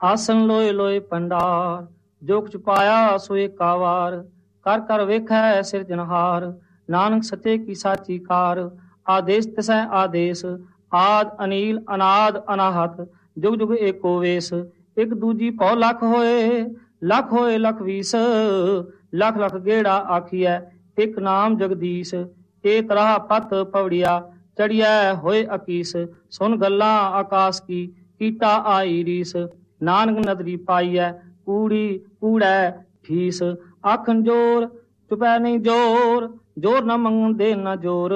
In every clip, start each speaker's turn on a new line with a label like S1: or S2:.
S1: ਆਸਨ ਲੋਏ ਲੋਏ ਭੰਡਾਰ, ਜੋ ਕੁਛ ਪਾਇਆ ਸੋ ਏਕਾ ਵਾਰ। ਕਰ ਕਰ ਵੇਖੈ ਸਿਰਜਣਹਾਰ, ਨਾਨਕ ਸੱਚੇ ਕੀ ਸਾਚੀ ਕਾਰ। ਆਦੇਸ ਤਿਸੈ ਆਦੇਸ, ਆਦ ਅਨੀਲ ਅਨਾਦ ਅਨਾਹਤ। ਜੁਗ ਜੁਗ ਏਕੋ ਵੇਸ, ਇੱਕ ਦੂਜੀ ਭਉ ਲੱਖ ਹੋਏ। ਲੱਖ ਹੋਏ ਲੱਖ ਵੀਸ, ਲੱਖ ਲੱਖ ਗੇੜਾ ਆਖੀਐ ਇੱਕ ਨਾਮ ਜਗਦੀਸ਼। ਇਹ ਤਰ੍ਹਾਂ ਪਤ ਪਵੜੀਆ, ਚੜੀਐ ਹੋਏ ਅਕੀਸ। ਸੁਨ ਗੱਲਾਂ ਆਕਾਸ਼ ਕੀ, ਕੀਤਾ ਆਈ ਰੀਸ। ਨਾਨਕ ਨਦਰੀ ਪਾਈਐ, ਕੂੜੀ ਕੂੜੈ ਠੀਸ। ਆਖਣ ਜੋਰ ਚੁਪੈ ਨਹੀਂ ਜੋਰ, ਜੋਰ ਨਾ ਮੰਗਣ ਦੇ ਨਾ ਜੋਰ।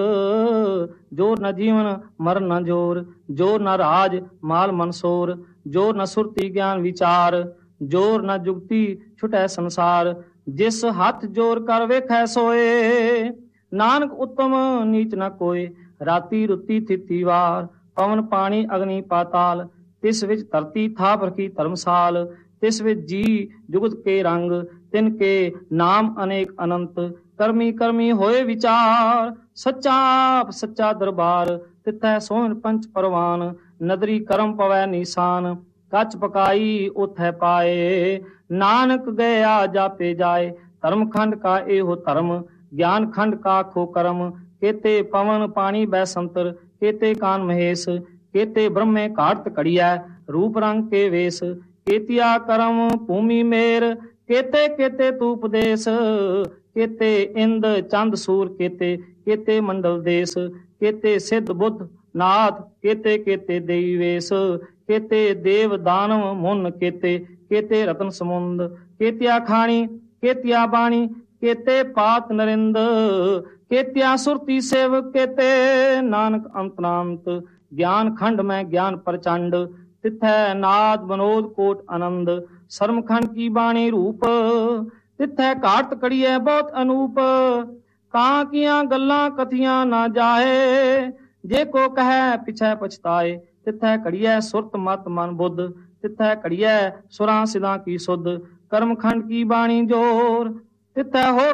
S1: ਜੋਰ ਨਾ ਜੀਵਨ ਮਰਨ ਨਾ ਜੋਰ, ਜੋਰ ਨਾ ਰਾਜ ਮਾਲ ਮਨਸੋਰ। ਜੋਰ ਨਾ ਸੁਰਤੀ ਗਿਆਨ ਵਿਚਾਰ, ਜੋਰ ਨਾ ਜੁਗਤੀ ਛੁਟੈ ਸੰਸਾਰ। ਜਿਸ ਹੱਥ ਜੋਰ ਕਰ ਵੇਖੈ ਸੋਏ, ਨਾਨਕ ਉੱਤਮ ਨੀਚ ਨਾ ਕੋਏ। ਰਾਤੀ ਰੁੱਤੀ ਥਿਤੀ ਵਾਰ, ਪਵਨ ਪਾਣੀ ਅਗਨੀ ਪਾਤਾਲ। ਤਿਸ ਵਿੱਚ ਧਰਤੀ ਥਾਪ ਰਖੀ ਧਰਮਸਾਲ। ਤਿਸ ਵਿੱਚ ਜੀ ਜੁਗਤ ਕੇ ਰੰਗ, ਤਿਨ ਕੇ ਨਾਮ ਅਨੇਕ ਅਨੰਤ। ਕਰਮੀ ਕਰਮੀ ਹੋਏ ਵਿਚਾਰ, ਸੱਚਾ ਆਪ ਸੱਚਾ ਦਰਬਾਰ। ਤਿਥੈ ਸੋਹਣ ਪੰਚ ਪਰਵਾਨ, ਨਦਰੀ ਕਰਮ ਪਵੈ ਨੀਸਾਨ। ਕੱਚ ਪਕਾਈ ਉਥੈ ਪਾਏ, ਨਾਨਕ ਗਿਆ ਜਾਪੇ ਜਾਏ। ਧਰਮ ਖੰਡ ਕਾ ਇਹੋ ਧਰਮ, ਗਿਆਨ ਖੰਡ ਕਾ ਖੋ ਕਰਮ। ਕੇਤੇ ਪਵਨ ਪਾਣੀ ਬੈਸੰਤਰ, ਕੇਤੇ ਕਾਨ ਮਹੇਸ਼। ਕੇਤੇ ਬ੍ਰਹਮੇ ਘਾਟ ਘੜੀਐ, ਰੂਪ ਰੰਗ ਕੇ ਵੇਸ। ਕੇਤਿਆ ਕਰਮ ਭੂਮੀ ਮੇਰ, ਕੇਤੇ ਕੇਤੇ ਤੂਪ ਦੇਸ। ਕੇਤੇ ਇੰਦ ਚੰਦ ਸੂਰ, ਕੇਤੇ ਕੇਤੇ ਮੰਡਲ ਦੇਸ। ਕੇਤੇ ਸਿੱਧ ਬੁੱਧ ਨਾਥ, ਕੇਤੇ ਕੇਤੇ ਦੇਈ ਵੇਸ। ਕੇਤੇ ਦੇਵ ਦਾਨਵ ਮੁਨ, ਕੇਤੇ ਕੇਤੇ ਰਤਨ ਸਮੁੰਦ। ਕੇਤਿਆ ਖਾਣੀ ਕੇਤਿਆ ਬਾਣੀ, ਕੇਤੇ ਪਾਤ ਨਰਿੰਦ। ਕੇਤਿਆ ਸੁਰਤੀ ਸੇਵ, ਕੇਤੇ ਨਾਨਕ ਅੰਤਨਾੰਤ। ਗਿਆਨ ਖੰਡ ਮੈਂ ਗਿਆਨ ਪ੍ਰਚੰਡ, ਤਿਥੈ ਨਾਦ ਬਨੋਦ ਕੋਟ ਆਨੰਦ। ਸਰਮ ਖੰਡ ਕੀ ਬਾਣੀ ਰੂਪ, ਤਿਥੈ ਘਾਟ ਕੜੀਐ ਬਹੁਤ ਅਨੂਪ। ਕਾਂ ਕੀਆਂ ਗੱਲਾਂ ਕਥੀਆਂ ਨਾ ਜਾਏ, ਜੇ ਕੋ ਕਹੈ ਪਿਛੈ ਪਛਤਾਏ। ਤਿਥੈ ਘੜੀਐ ਸੁਰਤ ਮਤ ਮਨ ਬੁੱਧ, ਤਿਥੈ ਘੜੀਐ ਸੁਰਾਂ ਸਿਦਾਂ ਕੀ ਸੁਧ। ਕਰਮ ਖੰਡ ਕੀ ਬਾਣੀ ਜੋਰ, ਤਿਥੈ ਹੋਰ